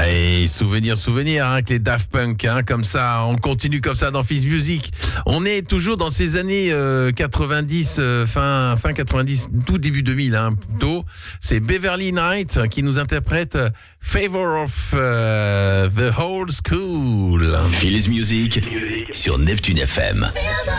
Et souvenir, avec les Daft Punk, comme ça, on continue comme ça dans Fizz Music. On est toujours dans ces années 90, fin 90, tout début 2000, plutôt. C'est Beverly Knight qui nous interprète Favor of the Old School. Fizz Music sur Neptune FM.